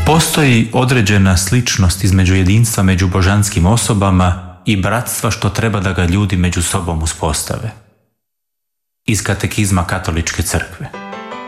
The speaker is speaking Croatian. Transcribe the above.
Postoji određena sličnost između jedinstva među božanskim osobama i bratstva što treba da ga ljudi među sobom uspostave. Iz Katekizma Katoličke crkve.